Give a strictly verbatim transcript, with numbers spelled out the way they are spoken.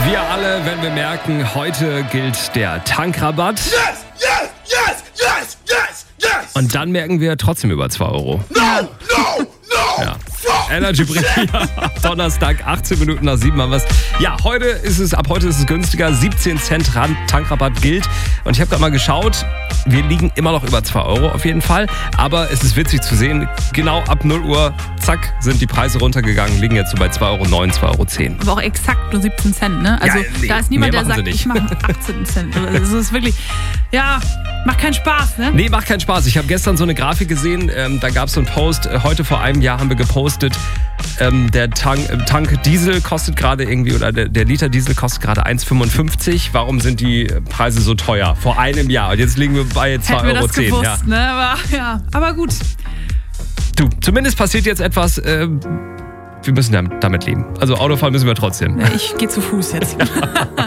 Wir alle, wenn wir merken, heute gilt der Tankrabatt. Yes, yes, yes, yes, yes, yes. Und dann merken wir trotzdem über zwei Euro. No, no, no. Ja. Energy bringt ja Donnerstag, achtzehn Minuten nach sieben haben wir es. Ja, heute ist es, ab heute ist es günstiger. siebzehn Cent Tankrabatt gilt. Und ich habe gerade mal geschaut, wir liegen immer noch über zwei Euro auf jeden Fall. Aber es ist witzig zu sehen, genau ab null Uhr, zack, sind die Preise runtergegangen, liegen jetzt so bei zwei Euro neun, zwei Euro zehn. Aber auch exakt nur siebzehn Cent, ne? Also Ja, nee, da ist niemand, mehr der machen sagt, sie nicht. ich mache achtzehn Cent. Also das ist wirklich, ja, macht keinen Spaß, ne? Nee, macht keinen Spaß. Ich habe gestern so eine Grafik gesehen, ähm, da gab es so einen Post, äh, heute vor einem Jahr haben wir gepostet, ähm, der Tank, äh, Tank Diesel kostet gerade irgendwie, oder der, der Liter Diesel kostet gerade eins fünfundfünfzig. Warum sind die Preise so teuer? Vor einem Jahr. Und jetzt liegen wir bei zwei Hätten wir Euro das zehn. gewusst, Ja. ne? Aber, ja, aber gut. Du, zumindest passiert jetzt etwas, äh, wir müssen damit, damit leben. Also Autofahren müssen wir trotzdem. Ich gehe zu Fuß jetzt.